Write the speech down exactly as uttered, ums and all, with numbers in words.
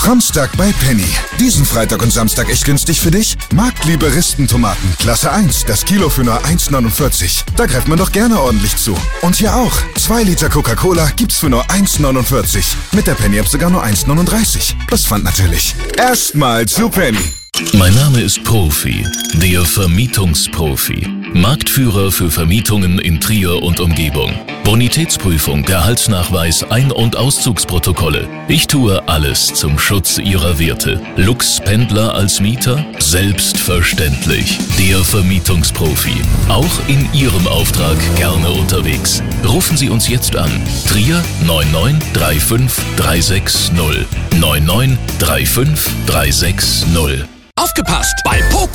Samstag bei Penny. Diesen Freitag und Samstag echt günstig für dich? Marktlieberistentomaten, Klasse eins, das Kilo für nur eins neunundvierzig. Da greift man doch gerne ordentlich zu. Und hier auch. zwei Liter Coca-Cola gibt's für nur eins neunundvierzig. Mit der Penny-App sogar nur eins neununddreißig. Plus Pfand natürlich. Erstmal zu Penny. Mein Name ist Profi, der Vermietungsprofi. Marktführer für Vermietungen in Trier und Umgebung. Bonitätsprüfung, Gehaltsnachweis, Ein- und Auszugsprotokolle. Ich tue alles zum Schutz Ihrer Werte. Lux-Pendler als Mieter? Selbstverständlich. Der Vermietungsprofi. Auch in Ihrem Auftrag gerne unterwegs. Rufen Sie uns jetzt an. Trier neun neun drei fünf drei sechs null. neun neun drei fünf drei sechs null. Aufgepasst! Bei Poco